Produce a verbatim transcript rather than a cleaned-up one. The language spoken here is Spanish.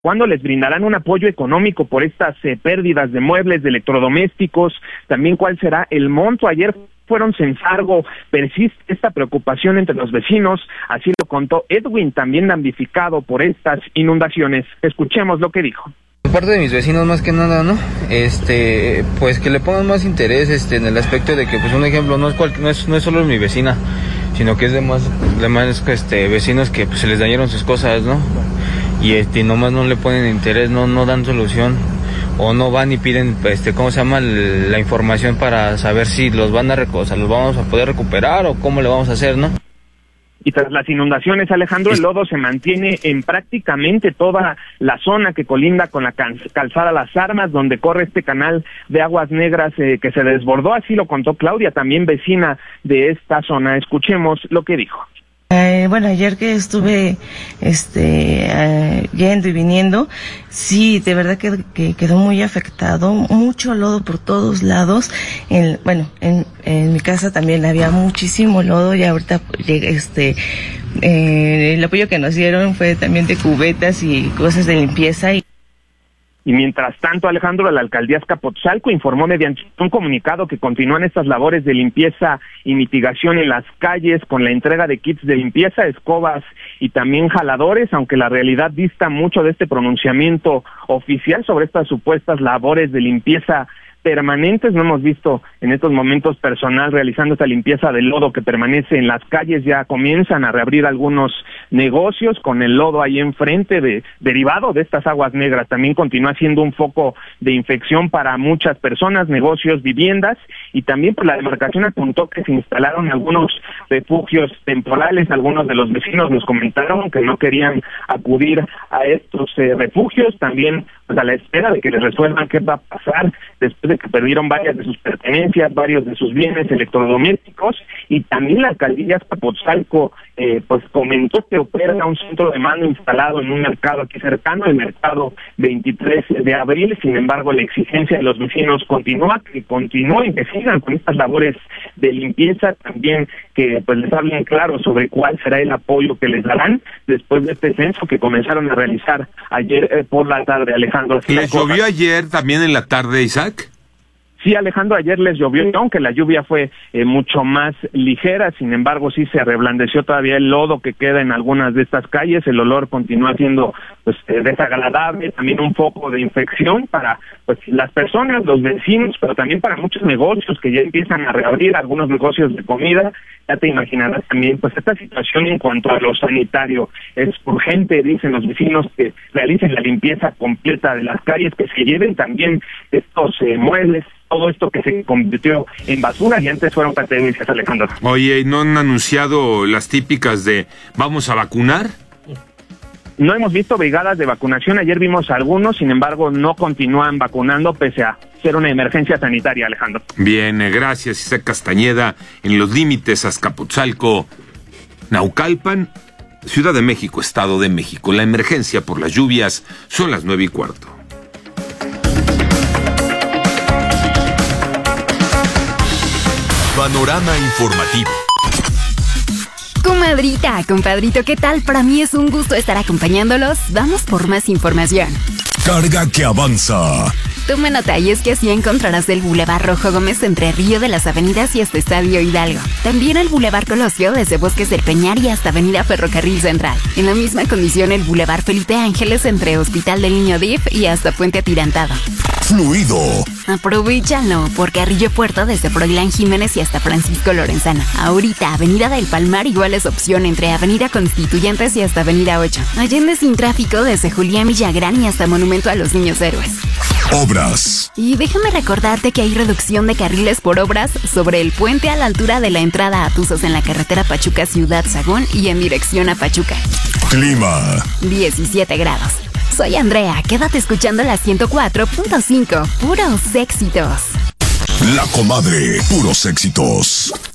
¿Cuándo les brindarán un apoyo económico por estas eh, pérdidas de muebles, de electrodomésticos? También, ¿cuál será el monto? Ayer fueron Censargo, persiste esta preocupación entre los vecinos, así lo contó Edwin, también damnificado por estas inundaciones. Escuchemos lo que dijo. Por parte de mis vecinos, más que nada, ¿no? Este, pues que le pongan más interés, este, en el aspecto de que, pues, un ejemplo, no es cual, no es, no es solo mi vecina, sino que es de más, de más, este, vecinos que, pues, se les dañaron sus cosas, ¿no? Y este, nomás no le ponen interés, no, no dan solución, o no van y piden, este, ¿cómo se llama? La información para saber si los van a, o sea, los vamos a poder recuperar o cómo le vamos a hacer, ¿no? Y tras las inundaciones, Alejandro, el lodo se mantiene en prácticamente toda la zona que colinda con la calzada Las Armas, donde corre este canal de aguas negras eh, que se desbordó, así lo contó Claudia, también vecina de esta zona. Escuchemos lo que dijo. Eh, bueno, ayer que estuve este eh, yendo y viniendo, sí, de verdad que, que quedó muy afectado, mucho lodo por todos lados. En, bueno, en, en mi casa también había muchísimo lodo y ahorita llega este eh, el apoyo que nos dieron fue también de cubetas y cosas de limpieza. Y Y mientras tanto, Alejandro, la alcaldía Azcapotzalco informó mediante un comunicado que continúan estas labores de limpieza y mitigación en las calles con la entrega de kits de limpieza, escobas y también jaladores, aunque la realidad dista mucho de este pronunciamiento oficial sobre estas supuestas labores de limpieza permanentes. No hemos visto en estos momentos personal realizando esta limpieza del lodo que permanece en las calles. Ya comienzan a reabrir algunos negocios con el lodo ahí enfrente, de, derivado de estas aguas negras. También continúa siendo un foco de infección para muchas personas, negocios, viviendas, y también por la demarcación apuntó que se instalaron algunos refugios temporales. Algunos de los vecinos nos comentaron que no querían acudir a estos eh, refugios, también pues, a la espera de que les resuelvan qué va a pasar después de que perdieron varias de sus pertenencias, varios de sus bienes electrodomésticos. Y también la alcaldía Azcapotzalco eh, pues comentó que opera un centro de mando instalado en un mercado aquí cercano, el mercado veintitrés de abril. Sin embargo, la exigencia de los vecinos continúa, que continúen, que sigan con estas labores de limpieza, también que pues les hablen claro sobre cuál será el apoyo que les darán después de este censo que comenzaron a realizar ayer eh, por la tarde, Alejandro. ¿Les llovió ayer también en la tarde, Isaac? Sí, Alejandro, ayer les llovió, aunque la lluvia fue eh, mucho más ligera. Sin embargo, sí se reblandeció todavía el lodo que queda en algunas de estas calles. El olor continúa siendo pues eh, desagradable, también un foco de infección para pues las personas, los vecinos, pero también para muchos negocios que ya empiezan a reabrir, algunos negocios de comida. Ya te imaginarás también, pues esta situación en cuanto a lo sanitario es urgente. Dicen los vecinos que realicen la limpieza completa de las calles, que se lleven también estos eh, muebles, todo esto que se convirtió en basura y antes fueron pertenencias, Alejandro. Oye, ¿y no han anunciado las típicas de vamos a vacunar? No hemos visto brigadas de vacunación. Ayer vimos algunos, sin embargo, no continúan vacunando pese a ser una emergencia sanitaria, Alejandro. Bien, gracias, Isaac Castañeda. En los límites, Azcapotzalco, Naucalpan, Ciudad de México, Estado de México. La emergencia por las lluvias son las nueve y cuarto. Panorama informativo. Comadrita, compadrito, ¿qué tal? Para mí es un gusto estar acompañándolos. Vamos por más información. Carga que avanza. Tome nota, y es que así encontrarás el Boulevard Rojo Gómez entre Río de las Avenidas y hasta Estadio Hidalgo. También el Boulevard Colosio desde Bosques del Peñar y hasta Avenida Ferrocarril Central. En la misma condición el Boulevard Felipe Ángeles entre Hospital del Niño D I F y hasta Puente Atirantado. Fluido. Aprovechalo, por Carrillo Puerto desde Froilán Jiménez y hasta Francisco Lorenzana. Ahorita Avenida del Palmar igual es opción entre Avenida Constituyentes y hasta Avenida ocho. Allende sin tráfico desde Julián Villagrán y hasta Monumento a los Niños Héroes. Obras. Y déjame recordarte que hay reducción de carriles por obras sobre el puente a la altura de la entrada a Tuzos en la carretera Pachuca Ciudad Sagún y en dirección a Pachuca. Clima. diecisiete grados. Soy Andrea, quédate escuchando la ciento cuatro punto cinco, puros éxitos. La Comadre, puros éxitos.